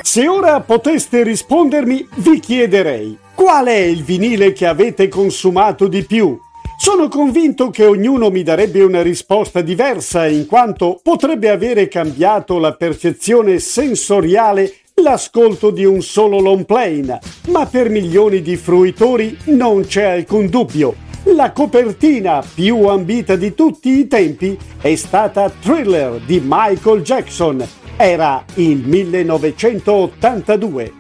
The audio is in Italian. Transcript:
Se ora poteste rispondermi, vi chiederei: qual è il vinile che avete consumato di più? Sono convinto che ognuno mi darebbe una risposta diversa, in quanto potrebbe avere cambiato la percezione sensoriale l'ascolto di un solo long plane, ma per milioni di fruitori non c'è alcun dubbio. La copertina più ambita di tutti i tempi è stata Thriller di Michael Jackson. Era il 1982.